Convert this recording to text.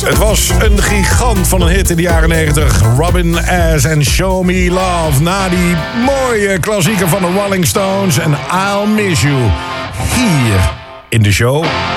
Het was een gigant van een hit in de jaren 90. Robin S. en Show Me Love. Na die mooie klassieker van de Rolling Stones en I'll Miss You. Hier in de show